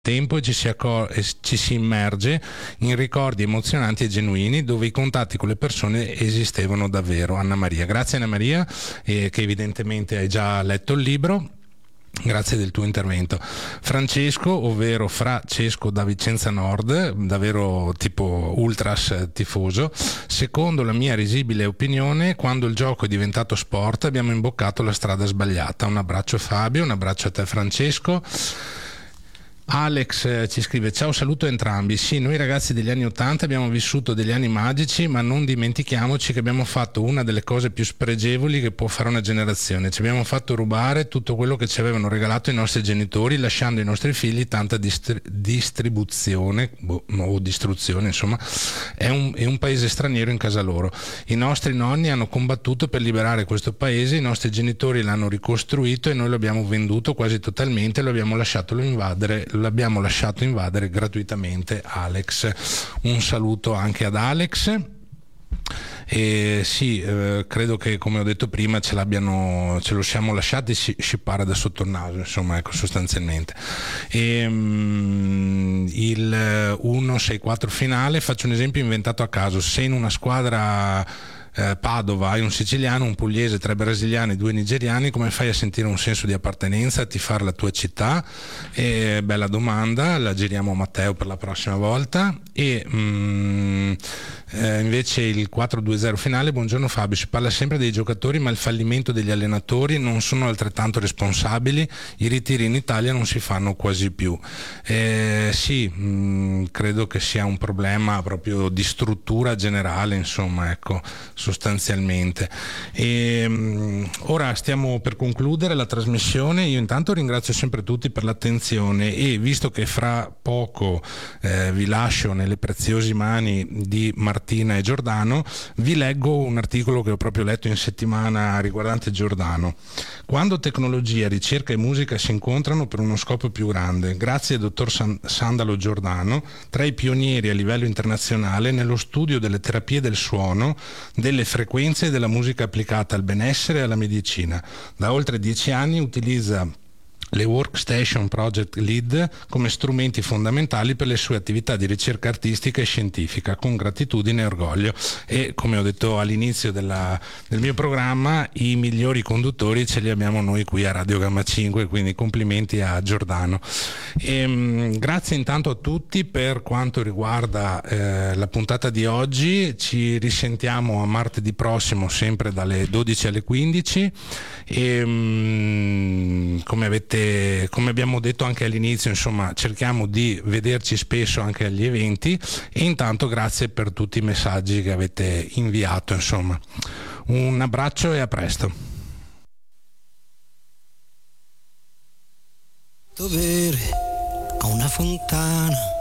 tempo e ci si immerge in ricordi emozionanti e genuini dove i contatti con le persone esistevano davvero. Anna Maria, grazie Anna Maria, che evidentemente hai già letto il libro. Grazie del tuo intervento. Francesco, ovvero Francesco da Vicenza Nord, davvero tipo ultras tifoso: secondo la mia risibile opinione, quando il gioco è diventato sport abbiamo imboccato la strada sbagliata. Un abbraccio Fabio, un abbraccio a te Francesco. Alex ci scrive: ciao, saluto entrambi. Sì, noi ragazzi degli anni 80 abbiamo vissuto degli anni magici, ma non dimentichiamoci che abbiamo fatto una delle cose più spregevoli che può fare una generazione. Ci abbiamo fatto rubare tutto quello che ci avevano regalato i nostri genitori, lasciando ai nostri figli tanta distribuzione o distruzione, insomma. È un paese straniero in casa loro. I nostri nonni hanno combattuto per liberare questo paese, i nostri genitori l'hanno ricostruito e noi lo abbiamo venduto quasi totalmente, l'abbiamo lasciato invadere gratuitamente. Alex, un saluto anche ad Alex. E sì, credo che, come ho detto prima, ce lo siamo lasciati scippare da sotto il naso, insomma, ecco, sostanzialmente. E, il 1-6-4 finale, faccio un esempio inventato a caso: se in una squadra Padova hai un siciliano, un pugliese, 3 brasiliani, 2 nigeriani, come fai a sentire un senso di appartenenza, a tifare la tua città? Bella domanda, la giriamo a Matteo per la prossima volta. E invece il 4-2-0 finale: buongiorno Fabio, si parla sempre dei giocatori, ma il fallimento degli allenatori non sono altrettanto responsabili? I ritiri in Italia non si fanno quasi più. Sì, credo che sia un problema proprio di struttura generale, insomma, ecco, sostanzialmente. Ora stiamo per concludere la trasmissione. Io intanto ringrazio sempre tutti per l'attenzione e, visto che fra poco vi lascio nelle preziose mani di Martina e Giordano, vi leggo un articolo che ho proprio letto in settimana riguardante Giordano. Quando tecnologia, ricerca e musica si incontrano per uno scopo più grande, grazie al dottor Sandalo Giordano, tra i pionieri a livello internazionale nello studio delle terapie del suono, delle frequenze e della musica applicata al benessere e alla medicina. Da oltre 10 anni utilizza le Workstation Project Lead come strumenti fondamentali per le sue attività di ricerca artistica e scientifica, con gratitudine e orgoglio. E, come ho detto all'inizio del mio programma, i migliori conduttori ce li abbiamo noi qui a Radio Gamma 5, quindi complimenti a Giordano. Grazie intanto a tutti per quanto riguarda la puntata di oggi. Ci risentiamo a martedì prossimo, sempre dalle 12 alle 15, e come abbiamo detto anche all'inizio, insomma, cerchiamo di vederci spesso anche agli eventi. E intanto grazie per tutti i messaggi che avete inviato, insomma. Un abbraccio e a presto. Dovere a una fontana